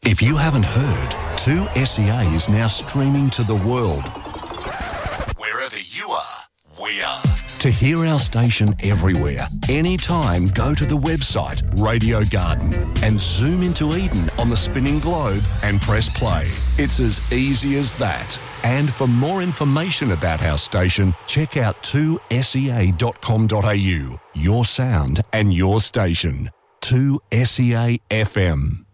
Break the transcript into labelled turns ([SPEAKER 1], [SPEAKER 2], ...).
[SPEAKER 1] If you haven't heard, 2SEA is now streaming to the world. Wherever you are, we are. To hear our station everywhere, anytime, go to the website Radio Garden and zoom into Eden on the spinning globe and press play. It's as easy as that. And for more information about our station, check out 2sea.com.au. Your sound and your station. 2SEA FM.